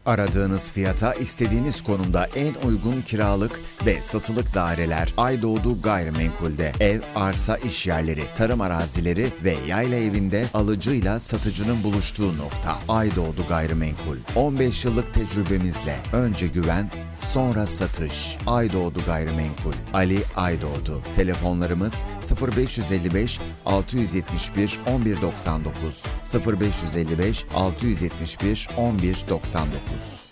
Aradığınız fiyata istediğiniz konumda en uygun kiralık ve satılık daireler Aydoğdu Gayrimenkul'de. Ev, arsa, iş yerleri, tarım arazileri ve yayla evinde alıcıyla satıcının buluştuğu nokta. Aydoğdu Gayrimenkul. 15 yıllık tecrübemizle önce güven, sonra satış. Aydoğdu Gayrimenkul. Ali Aydoğdu. Telefonlarımız 0555 671 1199 0555 671 1199.